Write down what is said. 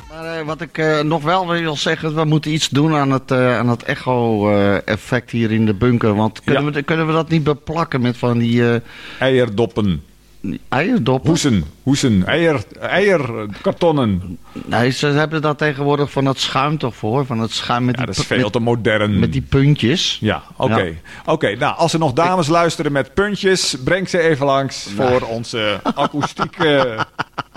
Maar wat ik nog wel wil zeggen, we moeten iets doen aan het echo-effect hier in de bunker. Want kunnen we dat niet beplakken met van die... Eierdoppen. Eierdoppen? Hoesen. Eierkartonnen. Nee, ze hebben daar tegenwoordig van dat schuim toch voor? Van het schuim met dat is veel te modern. Met die puntjes. Ja, oké. Oké, nou, als er nog dames luisteren met puntjes, breng ze even langs voor onze akoestiek